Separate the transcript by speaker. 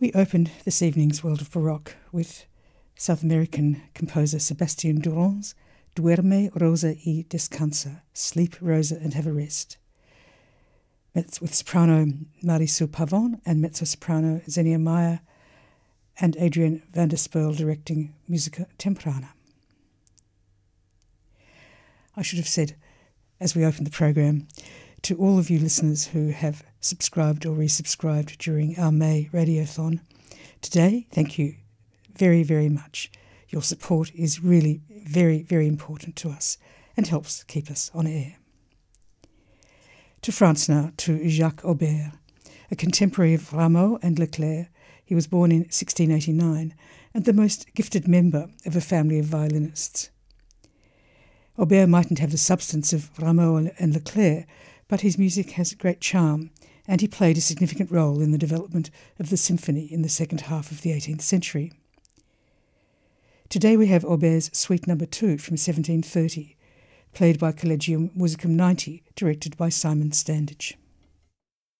Speaker 1: We opened this evening's World of Baroque with South American composer Sebastián Duran's Duerme, Rosa y Descansa, Sleep, Rosa, and Have a Rest, with soprano Marisol Pavón and mezzo-soprano Xenia Meyer and Adrian van der Spurl directing Musica Temprana. I should have said, as we opened the program, to all of you listeners who have subscribed or resubscribed during our May Radiothon, today, thank you very, very much. Your support is really very, very important to us and helps keep us on air. To France now, to Jacques Aubert, a contemporary of Rameau and Leclerc. He was born in 1689 and the most gifted member of a family of violinists. Aubert mightn't have the substance of Rameau and Leclerc, but his music has great charm, and he played a significant role in the development of the symphony in the second half of the 18th century. Today we have Aubert's Suite No. 2 from 1730, played by Collegium Musicum 90, directed by Simon Standage.